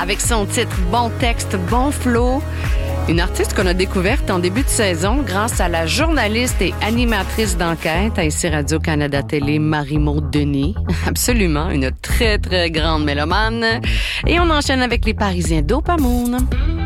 avec son titre Bon texte, bon flow. Une artiste qu'on a découverte en début de saison grâce à la journaliste et animatrice d'enquête à ici Radio-Canada Télé, Marie-Maude Denis. Absolument, une très, très grande mélomane. Et on enchaîne avec les Parisiens d'Opamoun.